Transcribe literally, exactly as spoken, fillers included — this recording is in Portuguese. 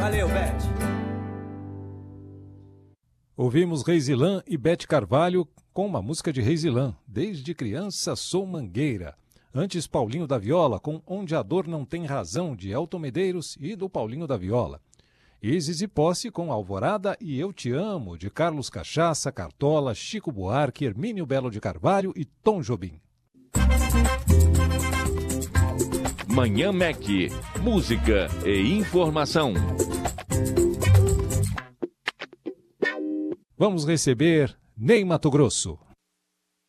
Valeu, Beth. Ouvimos Reisilã e Beth Carvalho com uma música de Reisilã, Desde Criança Sou Mangueira. Antes, Paulinho da Viola com Onde a Dor Não Tem Razão, de Elton Medeiros e do Paulinho da Viola. Isis e Posse com Alvorada e Eu Te Amo, de Carlos Cachaça, Cartola, Chico Buarque, Hermínio Belo de Carvalho e Tom Jobim. Manhã Mac, música e informação. Vamos receber Ney Matogrosso.